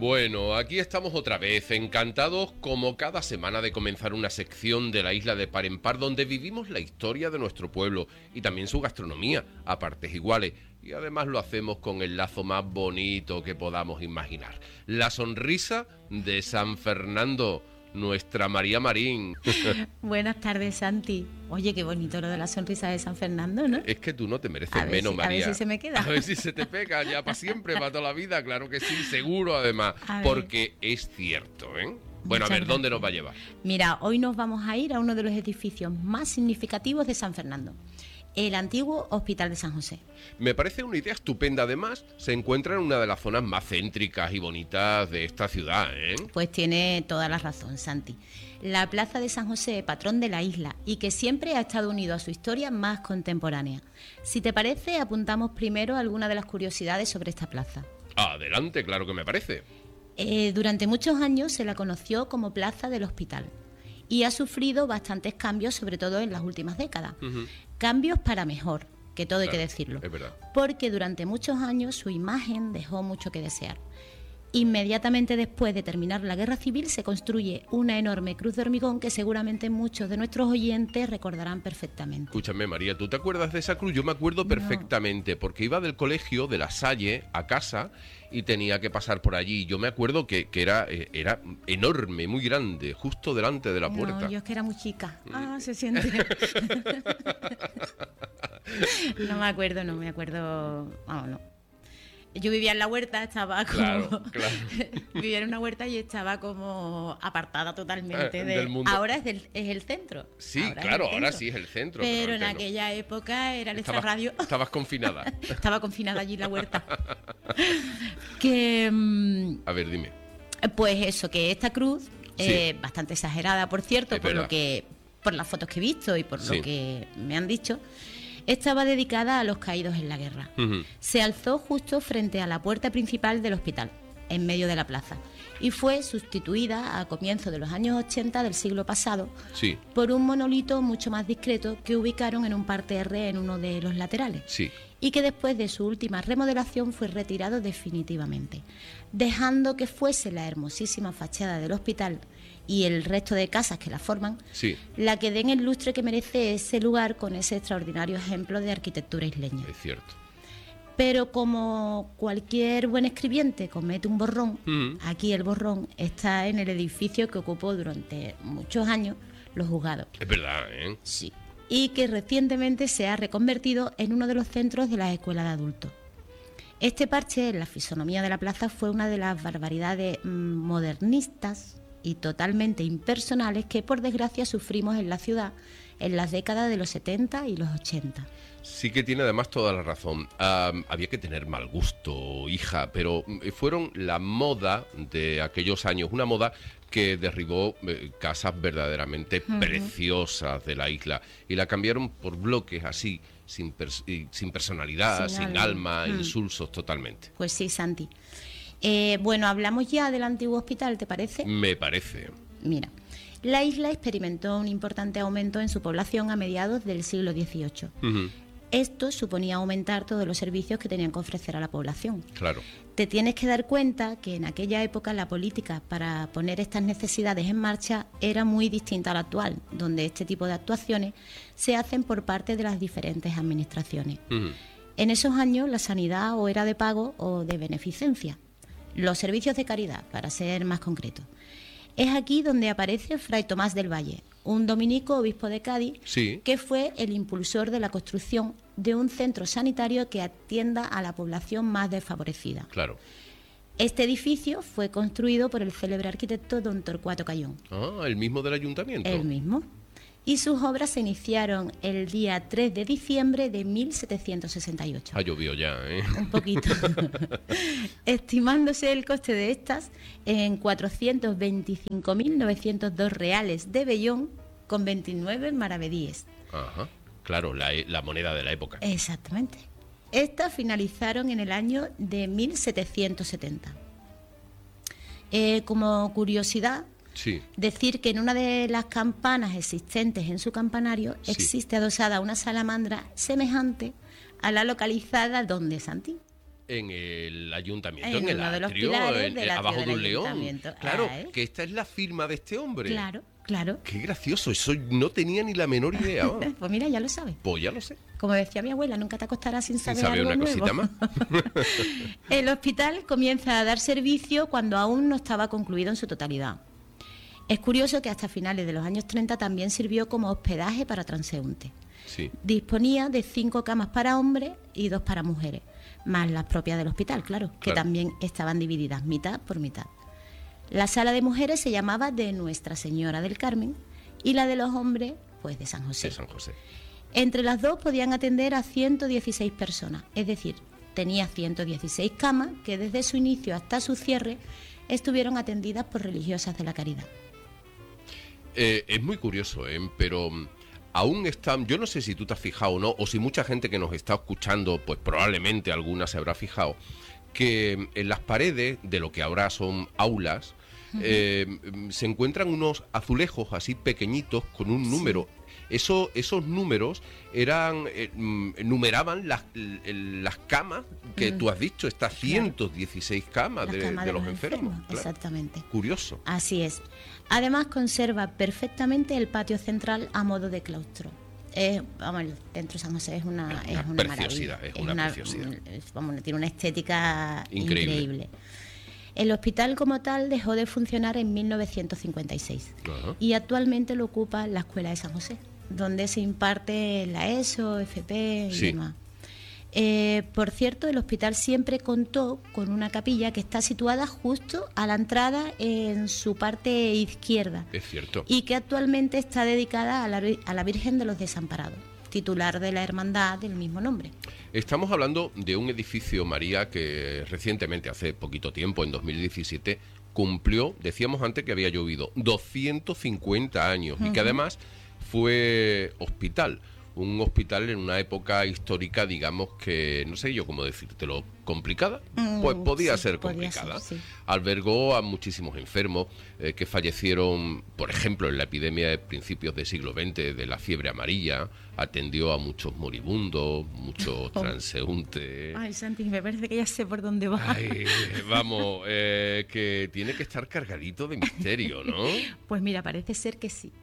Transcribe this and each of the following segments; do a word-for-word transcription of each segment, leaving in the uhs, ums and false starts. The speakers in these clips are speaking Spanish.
Bueno, aquí estamos otra vez, encantados como cada semana de comenzar una sección de la isla de Par en Par donde vivimos la historia de nuestro pueblo y también su gastronomía a partes iguales. Y además lo hacemos con el lazo más bonito que podamos imaginar. La sonrisa de San Fernando, nuestra María Marín. Buenas tardes, Santi. Oye, qué bonito lo de la sonrisa de San Fernando, ¿no? Es que tú no te mereces a menos, si, María. A ver si se me queda. A ver si se te pega ya para siempre, para toda la vida. Claro que sí, seguro además. Porque es cierto, ¿eh? Bueno, Muchas a ver, ¿dónde gracias. Nos va a llevar? Mira, hoy nos vamos a ir a uno de los edificios más significativos de San Fernando. El antiguo Hospital de San José. Me parece una idea estupenda. Además, se encuentra en una de las zonas más céntricas y bonitas de esta ciudad, ¿eh? Pues tiene toda la razón, Santi. La Plaza de San José, patrón de la isla, y que siempre ha estado unido a su historia más contemporánea. Si te parece, apuntamos primero algunas de las curiosidades sobre esta plaza. Adelante, claro que me parece. Eh, durante muchos años se la conoció como Plaza del Hospital. Y ha sufrido bastantes cambios, sobre todo en las últimas décadas. Uh-huh. Cambios para mejor, que todo claro, hay que decirlo. Es verdad. Porque durante muchos años su imagen dejó mucho que desear. Inmediatamente después de terminar la Guerra Civil se construye una enorme cruz de hormigón que seguramente muchos de nuestros oyentes recordarán perfectamente. Escúchame, María, ¿tú te acuerdas de esa cruz? Yo me acuerdo perfectamente, no. Porque iba del colegio de La Salle a casa y tenía que pasar por allí. Yo me acuerdo que, que era, era enorme, muy grande, justo delante de la puerta. No, yo es que era muy chica. Ah, se siente. No me acuerdo, no me acuerdo. Vamos, no. Yo vivía en la huerta, estaba como... Claro, claro. Vivía en una huerta y estaba como apartada totalmente eh, de... del mundo. Ahora es, del, es el centro. Sí, ahora claro, centro. ahora sí es el centro. Pero, pero en aquella época era el extrarradio. Estabas confinada. Estaba confinada allí en la huerta. Que... Um, A ver, dime. Pues eso, que esta cruz, sí. eh, bastante exagerada, por cierto, es por verdad. lo que por las fotos que he visto y por sí. lo que me han dicho... Estaba dedicada a los caídos en la guerra. Uh-huh. Se alzó justo frente a la puerta principal del hospital, en medio de la plaza, y fue sustituida a comienzos de los años ochenta del siglo pasado sí. por un monolito mucho más discreto que ubicaron en un parterre en uno de los laterales, sí. y que después de su última remodelación fue retirado definitivamente, dejando que fuese la hermosísima fachada del hospital y el resto de casas que la forman, sí. la que den el lustre que merece ese lugar con ese extraordinario ejemplo de arquitectura isleña. Es cierto. Pero como cualquier buen escribiente comete un borrón, uh-huh. aquí el borrón está en el edificio que ocupó durante muchos años los juzgados. Es verdad, ¿eh? Sí. Y que recientemente se ha reconvertido en uno de los centros de las escuelas de adultos. Este parche en la fisonomía de la plaza fue una de las barbaridades modernistas y totalmente impersonales que por desgracia sufrimos en la ciudad en las décadas de los setenta y los ochenta. Sí que tiene además toda la razón. Um, había que tener mal gusto, hija, pero fueron la moda de aquellos años, una moda que derribó eh, casas verdaderamente uh-huh. preciosas de la isla y la cambiaron por bloques así, sin, pers- sin personalidad, sin, sin alma, alma uh-huh. insulsos totalmente. Pues sí, Santi. Eh, bueno, hablamos ya del antiguo hospital, ¿te parece? Me parece. Mira, la isla experimentó un importante aumento en su población a mediados del siglo dieciocho. Uh-huh. Esto suponía aumentar todos los servicios que tenían que ofrecer a la población. Claro. Te tienes que dar cuenta que en aquella época la política para poner estas necesidades en marcha era muy distinta a la actual, donde este tipo de actuaciones se hacen por parte de las diferentes administraciones. Uh-huh. En esos años la sanidad o era de pago o de beneficencia. Los servicios de caridad, para ser más concreto. Es aquí donde aparece Fray Tomás del Valle, un dominico obispo de Cádiz, sí. que fue el impulsor de la construcción de un centro sanitario que atienda a la población más desfavorecida. Claro. Este edificio fue construido por el célebre arquitecto don Torcuato Cayón. Ah, ¿el mismo del ayuntamiento? El mismo. Y sus obras se iniciaron el día tres de diciembre de mil setecientos sesenta y ocho. Ha llovido ya, ¿eh? Un poquito. Estimándose el coste de estas en cuatrocientos veinticinco mil novecientos dos reales de vellón con veintinueve maravedíes. Ajá, claro, la, la moneda de la época. Exactamente. Estas finalizaron en el año de mil setecientos setenta. Eh, como curiosidad... Sí. Decir que en una de las campanas existentes en su campanario sí. existe adosada una salamandra semejante a la localizada donde Santi. En el ayuntamiento, En en, el uno de los atrio, pilares en- del en- atrio abajo del de un león. ayuntamiento. Claro, Ah, ¿eh? que esta es la firma de este hombre. Claro, claro. Qué gracioso, eso no tenía ni la menor idea. vamos. Pues mira, ya lo sabes. Pues ya lo sé. Como decía mi abuela, nunca te acostarás sin Sin saber, saber algo una nuevo. cosita más. El hospital comienza a dar servicio cuando aún no estaba concluido en su totalidad. Es curioso que hasta finales de los años treinta también sirvió como hospedaje para transeúntes. Sí. Disponía de cinco camas para hombres y dos para mujeres, más las propias del hospital, claro, que Claro. también estaban divididas mitad por mitad. La sala de mujeres se llamaba de Nuestra Señora del Carmen y la de los hombres, pues de San José. De San José. Entre las dos podían atender a ciento dieciséis personas, es decir, tenía ciento dieciséis camas que desde su inicio hasta su cierre estuvieron atendidas por religiosas de la caridad. Eh, es muy curioso, ¿eh? Pero mm, aún están, yo no sé si tú te has fijado o no, o si mucha gente que nos está escuchando, pues probablemente alguna se habrá fijado, que en las paredes de lo que ahora son aulas, eh, se encuentran unos azulejos así pequeñitos con un número. Eso, esos números eran eh, mm, numeraban las, l- las camas que Mm. tú has dicho, estas ciento dieciséis camas Las de, camas de los enfermos. claro. Exactamente. Curioso. Así es. Además conserva perfectamente el patio central a modo de claustro. Es, vamos, el centro de San José es una, Es es una una preciosidad, maravilla. es una preciosidad. es- vamos, tiene una estética Increíble. increíble. El hospital como tal dejó de funcionar en mil novecientos cincuenta y seis Ajá. y actualmente lo ocupa la Escuela de San José, donde se imparte la ESO, F P y Sí. demás. Eh, por cierto, el hospital siempre contó con una capilla que está situada justo a la entrada en su parte izquierda Es cierto. y que actualmente está dedicada a la, Vi- a la Virgen de los Desamparados, titular de la hermandad del mismo nombre. Estamos hablando de un edificio, María, que recientemente, hace poquito tiempo, en dos mil diecisiete, cumplió, decíamos antes que había llovido, doscientos cincuenta años y que además fue hospital. Un hospital en una época histórica, digamos que, no sé yo cómo decírtelo, complicada. Mm, Pues podía sí, ser podía complicada. ser, sí. Albergó a muchísimos enfermos eh, que fallecieron, por ejemplo, en la epidemia de principios del siglo veinte de la fiebre amarilla. Atendió a muchos moribundos, muchos transeúntes. Ay, Santi, me parece que ya sé por dónde va. Ay, vamos, eh, que tiene que estar cargadito de misterio, ¿no? Pues mira, parece ser que sí.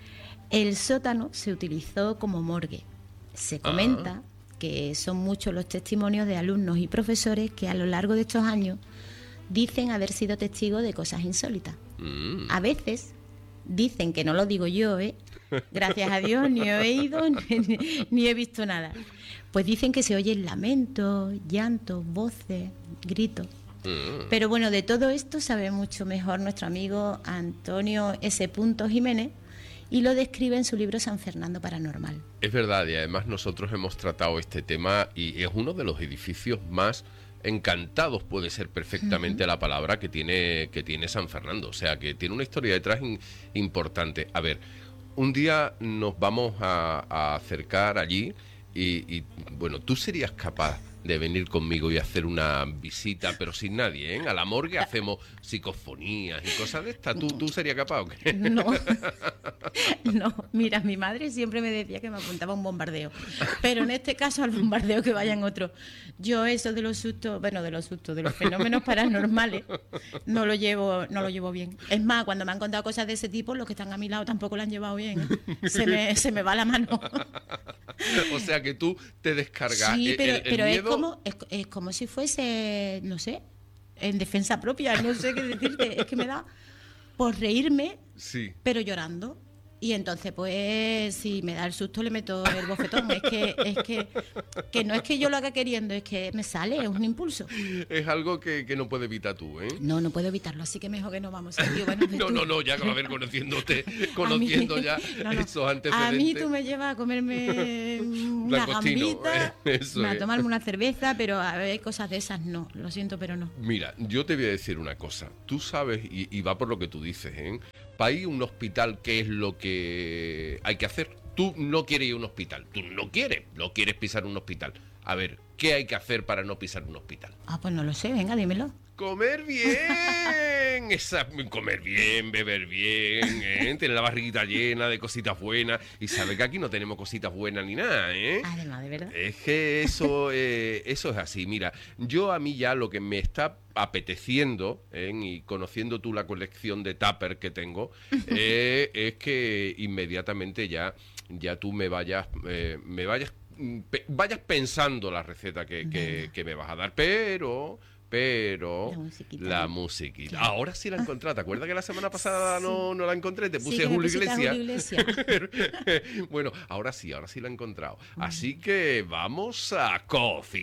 El sótano se utilizó como morgue. Se comenta que son muchos los testimonios de alumnos y profesores que a lo largo de estos años dicen haber sido testigos de cosas insólitas. Mm. A veces dicen, que no lo digo yo, ¿eh? Gracias a Dios ni he oído ni, ni he visto nada. Pues dicen que se oyen lamentos, llantos, voces, gritos. Mm. Pero bueno, de todo esto sabe mucho mejor nuestro amigo Antonio S. Jiménez y lo describe en su libro San Fernando Paranormal. Es verdad, y además nosotros hemos tratado este tema y es uno de los edificios más encantados, puede ser perfectamente la palabra, que tiene, que tiene San Fernando. O sea, que tiene una historia detrás in- importante. A ver, un día nos vamos a, a acercar allí y, y, bueno, tú serías capaz de venir conmigo y hacer una visita, pero sin nadie, ¿eh? A la morgue hacemos psicofonías y cosas de estas. ¿Tú, tú serías capaz o qué? No, no, mira, mi madre siempre me decía que me apuntaba a un bombardeo, pero en este caso al bombardeo que vayan otros. Yo eso de los sustos, bueno, de los sustos, de los fenómenos paranormales, no lo llevo, no lo llevo bien. Es más, cuando me han contado cosas de ese tipo, los que están a mi lado tampoco lo han llevado bien, ¿eh? Se me, se me va la mano. O sea que tú te descargas. Sí, el- pero, el- el pero es miedo- como, es, es como si fuese, no sé, en defensa propia, no sé qué decirte, es que me da por reírme, Sí. pero llorando. Y entonces, pues, si me da el susto, le meto el bofetón. Es que, es que, que no es que yo lo haga queriendo, es que me sale, es un impulso. Es algo que, que no puedes evitar tú, ¿eh? No, no puedo evitarlo, así que mejor que no vamos. Tío, bueno, No, tú- no, no, ya a ver, conociéndote, A mí- conociendo ya no, no. esos antecedentes. A mí tú me llevas a comerme una Langostino, gambita, eh, eso a es. tomarme una cerveza, pero a ver, cosas de esas no. Lo siento, pero no. Mira, yo te voy a decir una cosa. Tú sabes, y, y va por lo que tú dices, ¿eh? Para ir a un hospital, ¿qué es lo que hay que hacer? Tú no quieres ir a un hospital, tú no quieres, no quieres pisar un hospital. A ver, ¿qué hay que hacer para no pisar un hospital? Ah, pues no lo sé, venga, dímelo. Comer bien, esa, comer bien, beber bien, ¿eh? Tener la barriguita llena de cositas buenas. Y sabe que aquí no tenemos cositas buenas ni nada, ¿eh? Además, de verdad. Es que eso, eh, eso es así. Mira, yo a mí ya lo que me está apeteciendo, ¿eh? Y conociendo tú la colección de tupper que tengo, eh, es que inmediatamente ya, ya tú me vayas, eh, me vayas, pe- vayas pensando la receta que, que, que me vas a dar, pero... Pero La musiquita. la musiquita. Claro. Ahora sí la encontré. ¿Te acuerdas que la semana pasada Sí. no, no la encontré? Te Sí, puse que me Julio pusiste a Iglesias. Julio Iglesias. Bueno, ahora sí, ahora sí la he encontrado. Así que vamos a cocinar.